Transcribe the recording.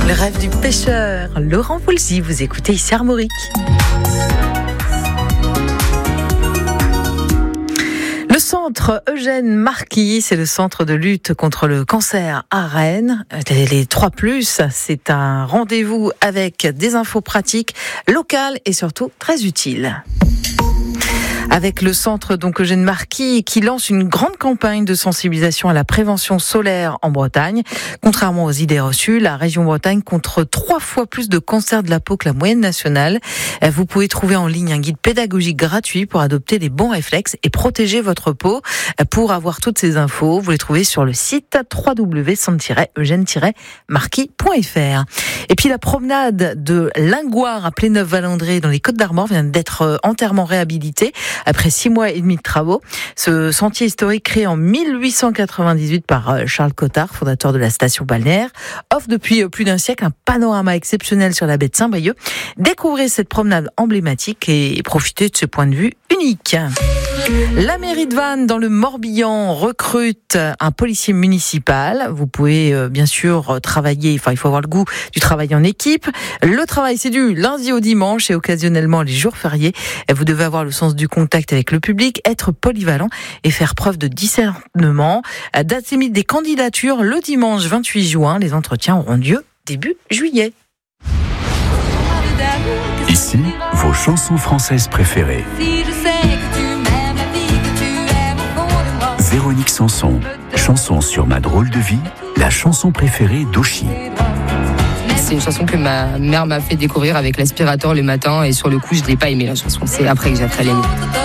Le rêve du pêcheur, Laurent Voulzy, vous écoutez ici Armorique. Le centre Eugène Marquis, c'est le centre de lutte contre le cancer à Rennes. Les 3+, c'est un rendez-vous avec des infos pratiques, locales et surtout très utiles. Avec le centre donc Eugène Marquis qui lance une grande campagne de sensibilisation à la prévention solaire en Bretagne. Contrairement aux idées reçues, la région Bretagne compte 3 fois plus de cancers de la peau que la moyenne nationale. Vous pouvez trouver en ligne un guide pédagogique gratuit pour adopter les bons réflexes et protéger votre peau. Pour avoir toutes ces infos, vous les trouvez sur le site www.centre-eugène-marquis.fr. Et puis la promenade de Lingoire à Pléneuf-Valandré dans les Côtes-d'Armor vient d'être entièrement réhabilitée. Après 6 mois et demi de travaux, ce sentier historique créé en 1898 par Charles Cottard, fondateur de la station balnéaire, offre depuis plus d'un siècle un panorama exceptionnel sur la baie de Saint-Brieuc. Découvrez cette promenade emblématique et profitez de ce point de vue unique. La mairie de Vannes, dans le Morbihan, recrute un policier municipal. Vous pouvez bien sûr travailler, il faut avoir le goût du travail en équipe. Le travail, c'est du lundi au dimanche et occasionnellement les jours fériés. Vous devez avoir le sens du contact avec le public, être polyvalent et faire preuve de discernement. Date limite des candidatures, le dimanche 28 juin. Les entretiens auront lieu début juillet. Ici, vos chansons françaises préférées. Véronique Sanson, chanson sur ma drôle de vie, la chanson préférée d'Oshi. C'est une chanson que ma mère m'a fait découvrir avec l'aspirateur le matin et sur le coup je l'ai pas aimé la chanson. C'est après que j'ai appris à l'aimer.